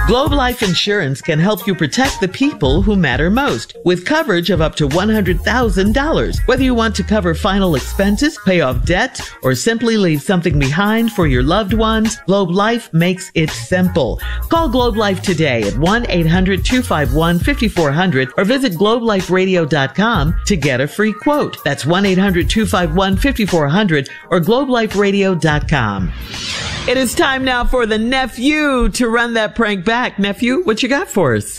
Globe Life Insurance can help you protect the people who matter most with coverage of up to $100,000. Whether you want to cover final expenses, pay off debts, or simply leave something behind for your loved ones, Globe Life makes it simple. Call Globe Life today at 1-800-251-5400 or visit globeliferadio.com to get a free quote. That's 1-800-251-5400 or globeliferadio.com. It is time now for the nephew to run that prank back. Nephew, what you got for us?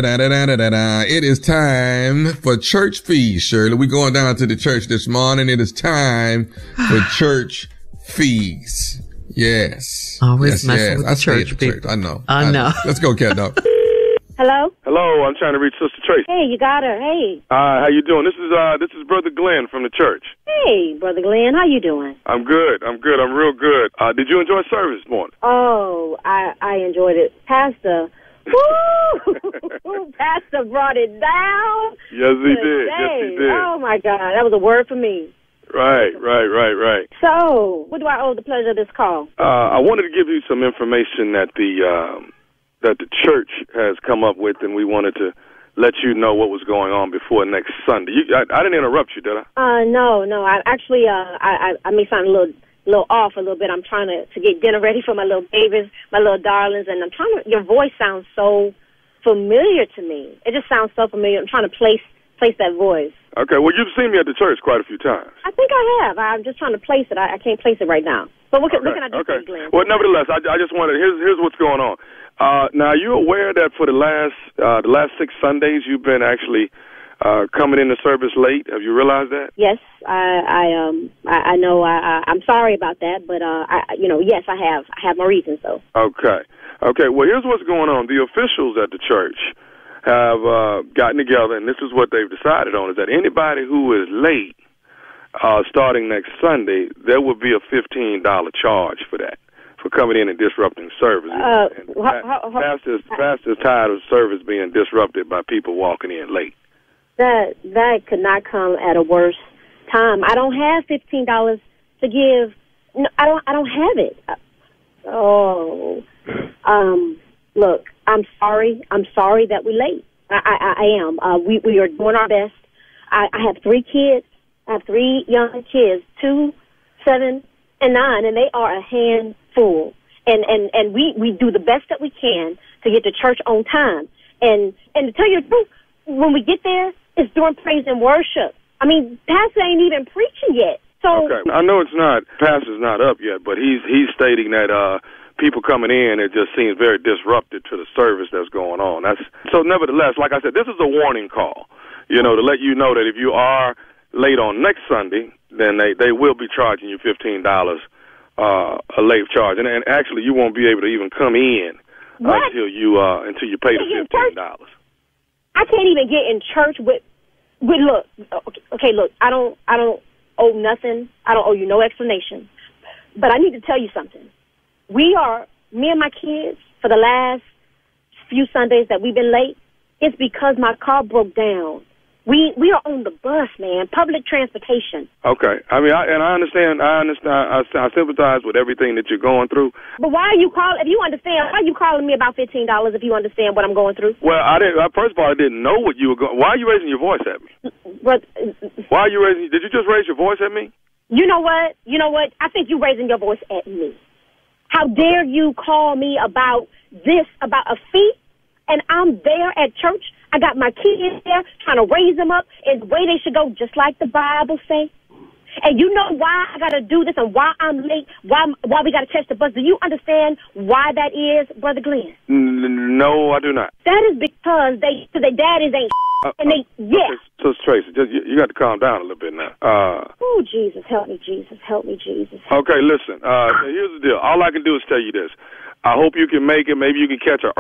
It is time for church fees, Shirley. We're going down to the church this morning. It is time for church fees. Yes. Always messing with the church people. I know. Let's go, cat dog. Hello? Hello, I'm trying to reach Sister Tracy. Hey, you got her. Hey. How you doing? This is Brother Glenn from the church. Hey, Brother Glenn, how you doing? I'm good. I'm real good. Did you enjoy service this morning? Oh, I enjoyed it. Pastor. Woo! Pastor brought it down. Yes, he did. Yes, he did. Oh, my God. That was a word for me. Right. So, what do I owe the pleasure of this call? I wanted to give you some information that the church has come up with, and we wanted to let you know what was going on before next Sunday. I didn't interrupt you, did I? No. I actually, I may sound a little off a little bit. I'm trying to get dinner ready for my little babies, my little darlings, and your voice sounds so familiar to me. It just sounds so familiar. I'm trying to place that voice. Okay, well, you've seen me at the church quite a few times. I think I have. I'm just trying to place it. I can't place it right now. But what can I do for you, Glenn? Well, nevertheless, I just wanted, here's what's going on. Now, are you aware that for the last 6 Sundays you've been actually coming into service late? Have you realized that? Yes, I know. I'm sorry about that, but yes, I have. I have my reasons, though. Okay. Well, here's what's going on. The officials at the church have gotten together, and this is what they've decided on: is that anybody who is late, starting next Sunday, there will be a $15 charge for that, for coming in and disrupting service. Pastor's tired of service being disrupted by people walking in late. That could not come at a worse time. I don't have $15 to give. No, I don't have it. Look, I'm sorry. I'm sorry that we're late. I am. We are doing our best. I have 3 kids. I have 3 young kids, 2, 7, and 9, and they are a handful. And we do the best that we can to get to church on time. And to tell you the truth, when we get there, it's during praise and worship. I mean, Pastor ain't even preaching yet. So okay, I know it's not. Pastor's not up yet, but he's stating that people coming in, it just seems very disruptive to the service that's going on. So nevertheless, like I said, this is a warning call, to let you know that if you are late on next Sunday, then they will be charging you $15 a late charge, and actually you won't be able to even come in until you pay the $15. I can't even get in church with look. Okay, look, I don't owe nothing. I don't owe you no explanation. But I need to tell you something. Me and my kids, for the last few Sundays that we've been late, it's because my car broke down. We are on the bus, man, public transportation. Okay. I mean, I understand. I sympathize with everything that you're going through. But why are you calling? If you understand, why are you calling me about $15? If you understand what I'm going through? Well, first of all, I didn't know what you were going. Why are you raising your voice at me? Why are you raising? Did you just raise your voice at me? You know what? I think you're raising your voice at me. How dare you call me about this, about a fee? And I'm there at church. I got my kids there trying to raise them up in the way they should go, just like the Bible say. And you know why I got to do this and why I'm late, why we got to catch the bus. Do you understand why that is, Brother Glenn? No, I do not. That is because their daddies ain't and they, yeah. Okay, so Tracy, you got to calm down a little bit now. Oh, Jesus, help me, Jesus. Help me, Jesus. Okay, listen, here's the deal. All I can do is tell you this. I hope you can make it. Maybe you can catch a